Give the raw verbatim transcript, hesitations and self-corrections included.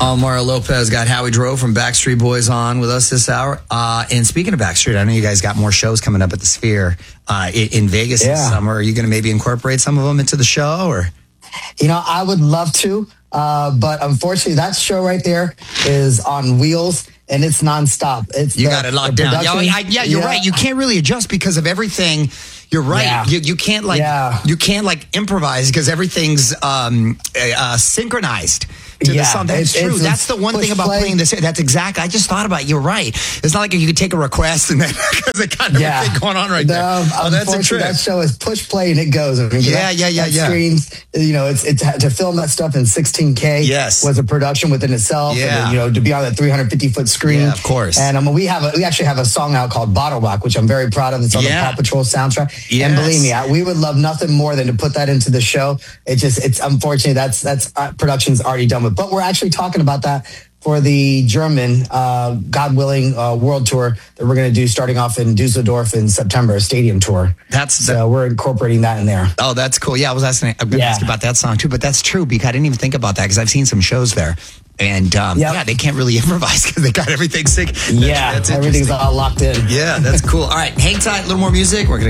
Uh, Mario Lopez got Howie Drove from Backstreet Boys on with us this hour. Uh, and speaking of Backstreet, I know you guys got more shows coming up at the Sphere uh, in, in Vegas yeah. this summer. Are you going to maybe incorporate some of them into the show? Or, you know, I would love to, uh, but unfortunately, that show right there is on wheels. And it's nonstop. It's you the, got it locked down. Yeah, I, yeah, you're yeah. right. You can't really adjust because of everything. You're right. Yeah. You, you can't like yeah. you can't like improvise because everything's um, uh, synchronized to yeah. the song. That's it's, true. It's, that's the one thing about play. playing this. That's exactly. I just thought about it. You're right. It's not like you could take a request and then because they got everything yeah. going on right no, there. Oh, that's a trick. That show is push play and it goes. I mean, yeah, that, yeah, yeah, that yeah. Screens. You know, it's it's to film that stuff in sixteen K. Yes. was a production within itself. Yeah. And then, you know, to be on that three hundred fifty foot screen. Yeah, of course. And um, we have a, we actually have a song out called Bottle Rock, which I'm very proud of. It's on yeah. the Paw Patrol soundtrack. Yes. And believe me, I, we would love nothing more than to put that into the show. It just, it's unfortunately that's that's uh, production's already done with. But we're actually talking about that for the German, uh, God willing, uh, world tour that we're going to do starting off in Dusseldorf in September, a stadium tour. That's so that, we're incorporating that in there. Oh, that's cool. Yeah, I was asking. I'm going to yeah. ask about that song too, but that's true because I didn't even think about that because I've seen some shows there. And um, yep. yeah, they can't really improvise because they got everything sync. Yeah, that's everything's all locked in. Yeah, that's cool. All right, hang tight. A little more music. We're going to